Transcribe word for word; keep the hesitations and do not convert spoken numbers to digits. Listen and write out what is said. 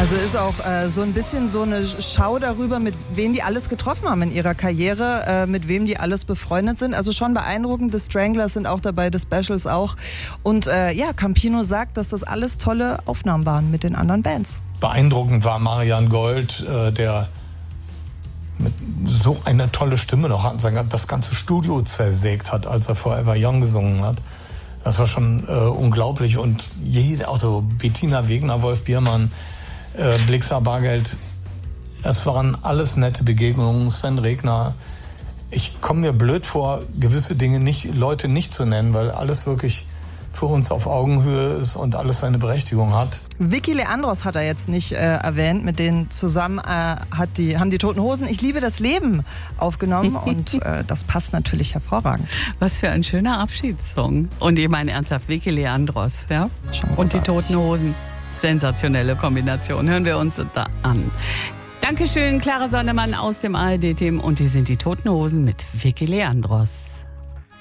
Also ist auch äh, so ein bisschen so eine Schau darüber, mit wem die alles getroffen haben in ihrer Karriere, äh, mit wem die alles befreundet sind. Also schon beeindruckend. The Stranglers sind auch dabei, The Specials auch. Und äh, ja, Campino sagt, dass das alles tolle Aufnahmen waren mit den anderen Bands. Beeindruckend war Marian Gold, äh, der mit so eine tolle Stimme noch hat, das ganze Studio zersägt hat, als er Forever Young gesungen hat. Das war schon äh, unglaublich. Und jede, also Bettina Wegner, Wolf Biermann, äh, Blixa Bargeld, es waren alles nette Begegnungen. Sven Regner. Ich komme mir blöd vor, gewisse Dinge nicht, Leute nicht zu nennen, weil alles wirklich für uns auf Augenhöhe ist und alles seine Berechtigung hat. Vicky Leandros hat er jetzt nicht äh, erwähnt, mit denen zusammen äh, hat die, haben die Toten Hosen Ich liebe das Leben aufgenommen und äh, das passt natürlich hervorragend. Was für ein schöner Abschiedssong. Und ich meine ernsthaft, Vicky Leandros, ja? Und die Toten Hosen. Sensationelle Kombination. Hören wir uns da an. Dankeschön, Clara Sonnemann aus dem A R D-Team. Und hier sind die Toten Hosen mit Vicky Leandros.